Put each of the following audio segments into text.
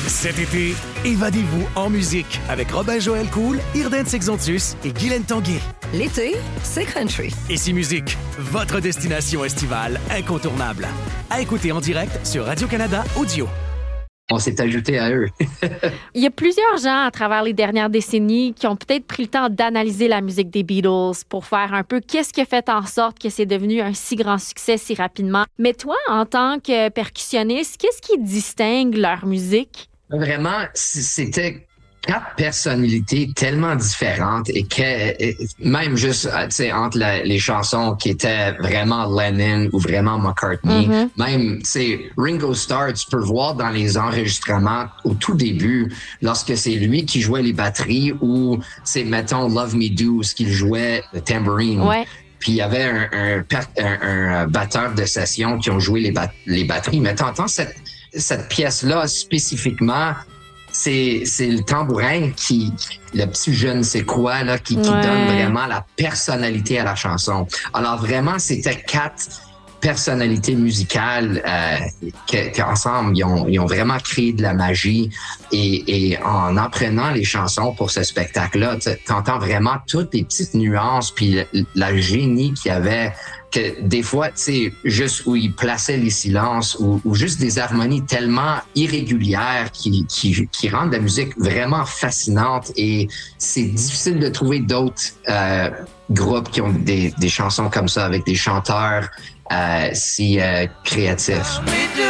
Cet été, évadez-vous en musique avec Robin-Joël Cool, Irden Sexontus et Guylaine Tanguay. L'été, c'est country. Ici Musique, votre destination estivale incontournable. À écouter en direct sur Radio-Canada Audio. On s'est ajouté à eux. Il y a plusieurs gens à travers les dernières décennies qui ont peut-être pris le temps d'analyser la musique des Beatles pour faire un peu qu'est-ce qui a fait en sorte que c'est devenu un si grand succès si rapidement. Mais toi, en tant que percussionniste, qu'est-ce qui distingue leur musique? Vraiment, c'était 4 personnalités tellement différentes et que même juste entre les chansons qui étaient vraiment Lennon ou vraiment McCartney, même Ringo Starr, tu peux voir dans les enregistrements au tout début lorsque c'est lui qui jouait les batteries ou c'est mettons Love Me Do ce qu'il jouait le tambourine. Ouais. Puis il y avait un batteur de session qui ont joué les batteries. Mais t'entends cette pièce-là spécifiquement, c'est le tambourin le petit je ne sais quoi là qui donne vraiment la personnalité à la chanson. Alors vraiment, c'était 4 personnalités musicales qu'ensemble ils ont vraiment créé de la magie et en apprenant les chansons pour ce spectacle-là, t'entends vraiment toutes les petites nuances puis la génie qu'il y avait. Que des fois, tu sais, juste où il plaçait les silences ou juste des harmonies tellement irrégulières qui rendent la musique vraiment fascinante et c'est difficile de trouver d'autres groupes qui ont des chansons comme ça avec des chanteurs si créatifs.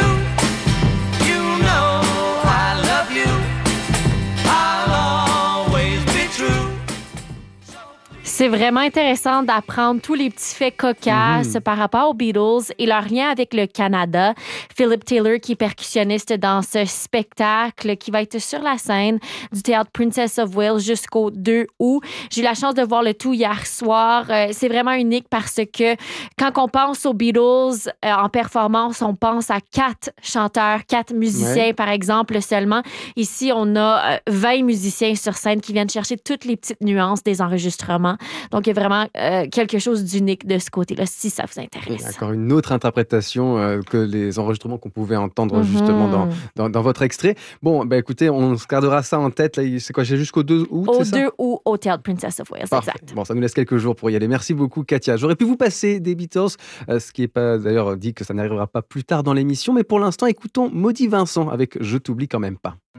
C'est vraiment intéressant d'apprendre tous les petits faits cocasses par rapport aux Beatles et leur lien avec le Canada. Philip Taylor, qui est percussionniste dans ce spectacle, qui va être sur la scène du théâtre Princess of Wales jusqu'au 2 août. J'ai eu la chance de voir le tout hier soir. C'est vraiment unique parce que quand on pense aux Beatles en performance, on pense à 4 chanteurs, 4 musiciens, par exemple, seulement. Ici, on a 20 musiciens sur scène qui viennent chercher toutes les petites nuances des enregistrements. Donc, il y a vraiment quelque chose d'unique de ce côté-là, si ça vous intéresse. Encore une autre interprétation que les enregistrements qu'on pouvait entendre justement dans votre extrait. Bon, écoutez, on se gardera ça en tête. Là, c'est quoi, j'ai jusqu'au 2 août, Au c'est ça? 2 août, au théâtre Princess of Wales, Parfait. exact. Bon, ça nous laisse quelques jours pour y aller. Merci beaucoup, Katia. J'aurais pu vous passer des Beatles, ce qui n'est pas d'ailleurs dit que ça n'arrivera pas plus tard dans l'émission. Mais pour l'instant, écoutons Maudit Vincent avec Je t'oublie quand même pas.